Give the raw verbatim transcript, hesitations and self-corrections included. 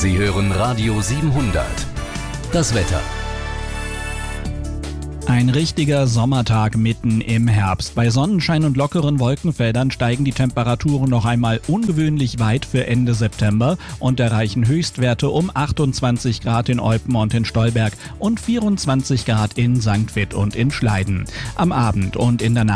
Sie hören Radio siebenhundert. Das Wetter. Ein richtiger Sommertag mitten im Herbst. Bei Sonnenschein und lockeren Wolkenfeldern steigen die Temperaturen noch einmal ungewöhnlich weit für Ende September und erreichen Höchstwerte um achtundzwanzig Grad in Eupen und in Stolberg und vierundzwanzig Grad in Sankt Vith und in Schleiden. Am Abend und in der Nacht